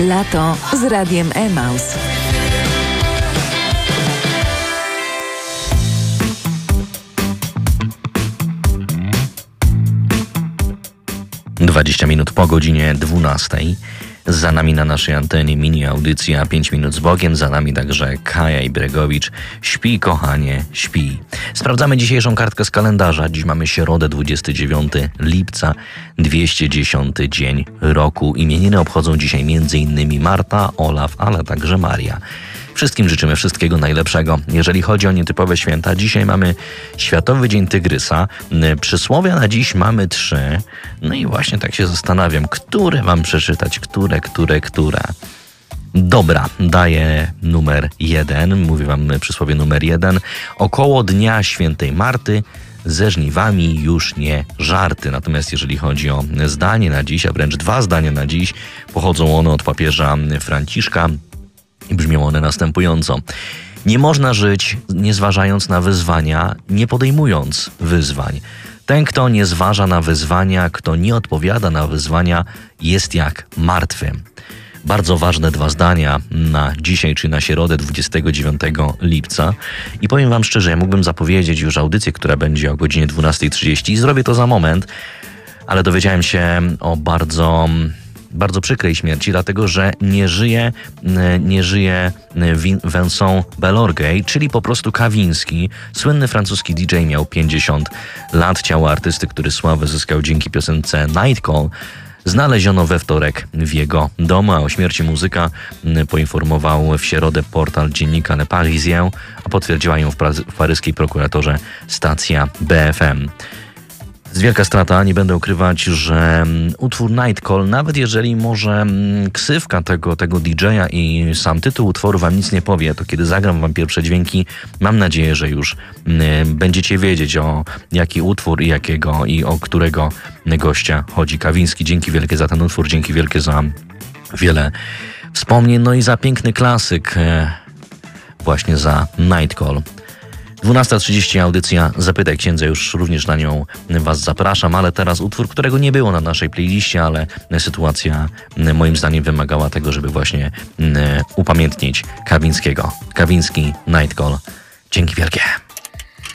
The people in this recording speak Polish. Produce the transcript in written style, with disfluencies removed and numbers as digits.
Lato z Radiem Emaus. Dwadzieścia minut po godzinie 12. Za nami na naszej antenie mini audycja 5 minut z Bogiem. Za nami także Kaja Ibregowicz. Śpi, kochanie, śpi. Sprawdzamy dzisiejszą kartkę z kalendarza. Dziś mamy środę, 29 lipca, 210 dzień roku. Imieniny obchodzą dzisiaj m.in. Marta, Olaf, ale także Maria. Wszystkim życzymy wszystkiego najlepszego. Jeżeli chodzi o nietypowe święta, dzisiaj mamy Światowy Dzień Tygrysa. Przysłowia na dziś mamy 3. No i właśnie tak się zastanawiam, które wam przeczytać, które. Dobra, daję numer 1. Mówię wam przysłowie numer 1. Około dnia świętej Marty ze żniwami już nie żarty. Natomiast jeżeli chodzi o zdanie na dziś, a wręcz 2 zdania na dziś, pochodzą one od papieża Franciszka i brzmią one następująco. Nie można żyć nie zważając na wyzwania, nie podejmując wyzwań. Ten, kto nie zważa na wyzwania, kto nie odpowiada na wyzwania, jest jak martwy. Bardzo ważne 2 zdania na dzisiaj, czy na środę 29 lipca. I powiem wam szczerze, ja mógłbym zapowiedzieć już audycję, która będzie o godzinie 12:30 i zrobię to za moment, ale dowiedziałem się o bardzo przykrej śmierci, dlatego że nie żyje Vincent Belorgey, czyli po prostu Kawiński. Słynny francuski DJ miał 50 lat. Ciało artysty, który sławę zyskał dzięki piosence Night Call, znaleziono we wtorek w jego domu, a o śmierci muzyka poinformował w środę portal dziennika Le Parisien, a potwierdziła ją w paryskiej prokuratorze stacja BFM. Wielka strata, nie będę ukrywać, że utwór Night Call, nawet jeżeli może ksywka tego DJ-a i sam tytuł utworu wam nic nie powie, to kiedy zagram wam pierwsze dźwięki, mam nadzieję, że już będziecie wiedzieć, o jaki utwór i o którego gościa chodzi. Kawiński, dzięki wielkie za ten utwór, dzięki wielkie za wiele wspomnień, no i za piękny klasyk, właśnie za Night Call. 12:30 audycja Zapytaj Księdza, już również na nią was zapraszam, ale teraz utwór, którego nie było na naszej playliście, ale sytuacja moim zdaniem wymagała tego, żeby właśnie upamiętnić Kawińskiego. Kawiński, Night Call. Dzięki wielkie.